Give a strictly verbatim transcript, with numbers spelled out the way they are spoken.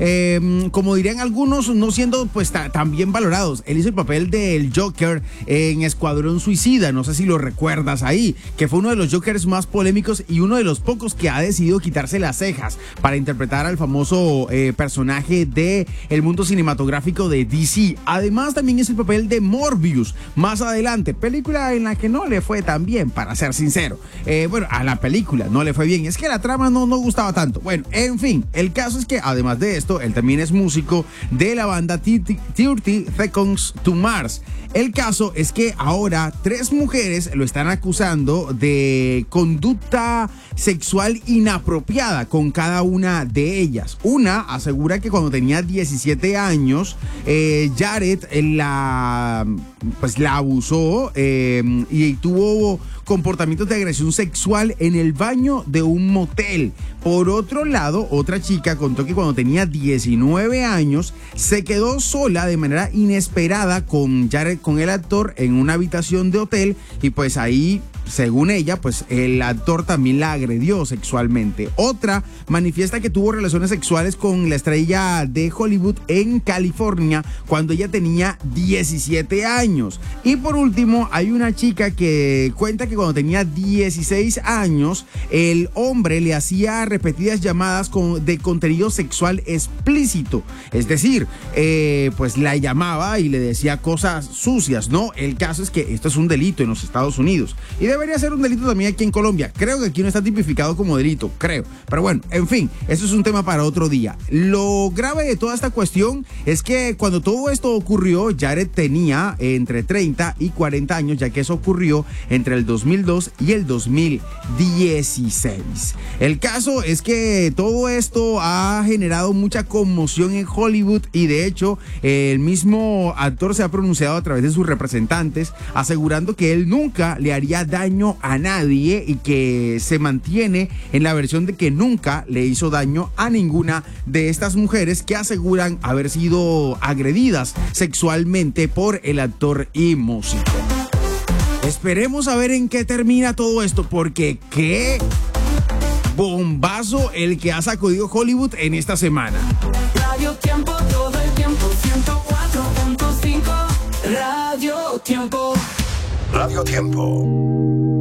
eh, como dirían algunos, no siendo pues ta- tan bien valorados. Él hizo el papel del Joker en Escuadrón Suicida, no sé si lo recuerdas ahí, que fue uno de los Jokers más polémicos y uno de los pocos que ha decidido quitarse las cejas para interpretar al famoso eh, personaje de el mundo cinematográfico de D C. Además, también es el papel de Morbius más adelante, película en la que no le fue tan bien, para ser sincero. Eh, bueno, a la película no le fue bien, es que la trama no, no gustaba tanto. Bueno, en fin, el caso es que además de esto, él también es músico de la banda treinta Seconds to Mars. El caso es que ahora tres mujeres lo están acusando de conducta sexual inapropiada con cada una de ellas. Una asegura que cuando tenía diecisiete años, eh, Jared la, pues, la abusó eh, y tuvo comportamientos de agresión sexual en el baño de un motel. Por otro lado, otra chica contó que cuando tenía diecinueve años se quedó sola de manera inesperada con Jared, con el actor, en una habitación de hotel, y pues ahí, según ella, pues el actor también la agredió sexualmente. Otra manifiesta que tuvo relaciones sexuales con la estrella de Hollywood en California cuando ella tenía diecisiete años. Y por último, hay una chica que cuenta que cuando tenía dieciséis años, el hombre le hacía repetidas llamadas con, de contenido sexual explícito. Es decir, eh, pues la llamaba y le decía cosas sucias, ¿no? El caso es que esto es un delito en los Estados Unidos y debería ser un delito también aquí en Colombia. Creo que aquí no está tipificado como delito, creo. Pero bueno, en fin, eso es un tema para otro día. Lo grave de toda esta cuestión es que cuando todo esto ocurrió, Jared tenía entre treinta y cuarenta años, ya que eso ocurrió entre el dos mil dos y el dos mil dieciséis. El caso es que todo esto ha generado mucha conmoción en Hollywood y de hecho el mismo actor se ha pronunciado a través de sus representantes asegurando que él nunca le haría daño a nadie y que se mantiene en la versión de que nunca le hizo daño a ninguna de estas mujeres que aseguran haber sido agredidas sexualmente por el actor y músico. Esperemos a ver en qué termina todo esto, porque qué bombazo el que ha sacudido Hollywood en esta semana. Radio Tiempo, todo el tiempo, ciento cuatro punto cinco. Radio Tiempo. Radio Tiempo.